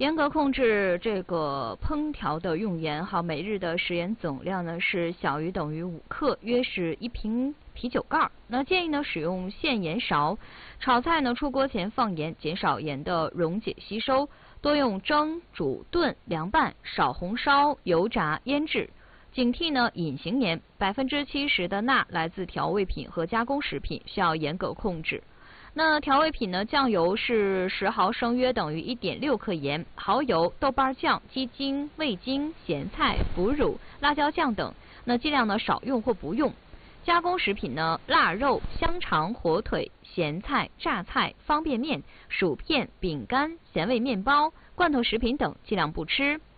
严格控制这个烹调的用盐，每日的食盐总量呢是小于等于5克，约是1瓶啤酒盖。那建议呢使用现盐勺，炒菜呢出锅前放盐，减少盐的溶解吸收。多用蒸、煮、炖、凉拌，少红烧、油炸、腌制。警惕呢隐形盐，70%的钠来自调味品和加工食品，需要严格控制。那调味品呢，酱油是10毫升约等于1.6克盐，蚝油、豆瓣酱、鸡精、味精、咸菜、腐乳、辣椒酱等，那尽量呢少用或不用。加工食品呢，腊肉、香肠、火腿、咸菜、榨菜、方便面、薯片、饼干、咸味面包、罐头食品等，尽量不吃。